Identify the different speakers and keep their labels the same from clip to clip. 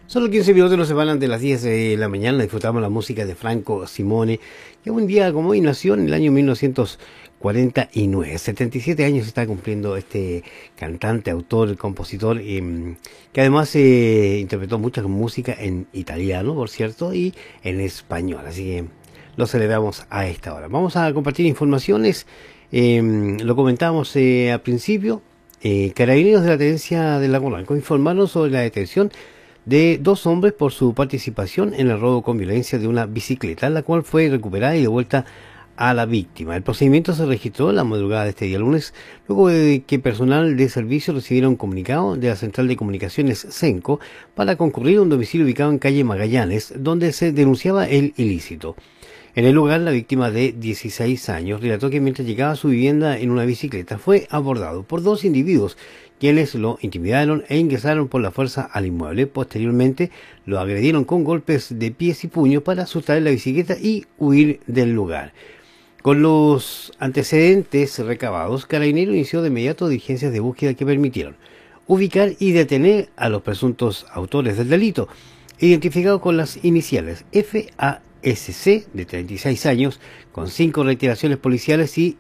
Speaker 1: Solo 15 minutos nos separan de las 10 de la mañana. Disfrutamos la música de Franco Simone, que un día como hoy nació en el año 1949. 77 años está cumpliendo este cantante, autor, compositor, que además interpretó mucha música en italiano, por cierto, y en español. Así que lo celebramos a esta hora. Vamos a compartir informaciones. Lo comentábamos al principio. Carabineros de la Tenencia del Lago Blanco informaron sobre la detención de dos hombres por su participación en el robo con violencia de una bicicleta, la cual fue recuperada y devuelta a la víctima. El procedimiento se registró la madrugada de este día lunes, luego de que personal de servicio recibiera un comunicado de la Central de Comunicaciones CENCO para concurrir a un domicilio ubicado en calle Magallanes, donde se denunciaba el ilícito. En el lugar, la víctima de 16 años relató que mientras llegaba a su vivienda en una bicicleta fue abordado por dos individuos, quienes lo intimidaron e ingresaron por la fuerza al inmueble. Posteriormente lo agredieron con golpes de pies y puños para sustraer la bicicleta y huir del lugar. Con los antecedentes recabados, Carabineros inició de inmediato diligencias de búsqueda que permitieron ubicar y detener a los presuntos autores del delito, identificados con las iniciales FASC, de 36 años, con 5 reiteraciones policiales, y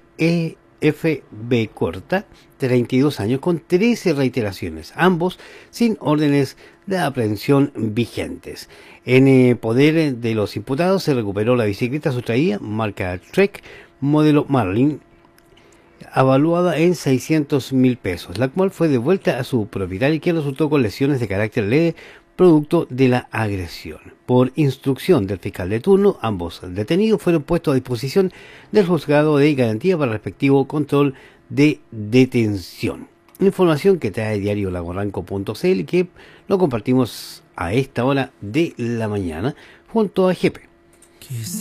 Speaker 1: CEFB corta, 32 años, con 13 reiteraciones, ambos sin órdenes de aprehensión vigentes. En poder de los imputados se recuperó la bicicleta sustraída, marca Trek, modelo Marlin, avaluada en 600.000 pesos, la cual fue devuelta a su propietario, quien resultó con lesiones de carácter leve producto de la agresión. Por instrucción del fiscal de turno, ambos detenidos fueron puestos a disposición del juzgado de garantía para el respectivo control de detención. Información que trae diario lagoranco.cl, que lo compartimos a esta hora de la mañana junto a GP.